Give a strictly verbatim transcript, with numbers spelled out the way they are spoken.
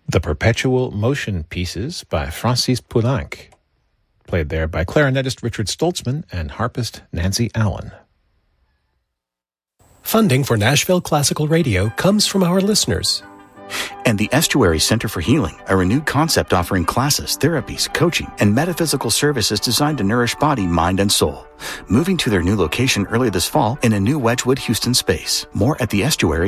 The Perpetual Motion Pieces by Francis Poulenc, played there by clarinetist Richard Stoltzman and harpist Nancy Allen. Funding for Nashville Classical Radio comes from our listeners. And the Estuary Center for Healing, a renewed concept offering classes, therapies, coaching, and metaphysical services designed to nourish body, mind, and soul. Moving to their new location early this fall in a new Wedgwood, Houston space. More at the estuary